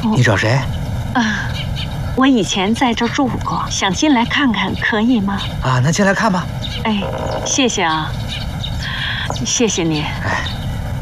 你找谁？ 啊，我以前在这住过，想进来看看，可以吗？ 啊，那进来看吧。 哎，谢谢啊，谢谢你。 哎。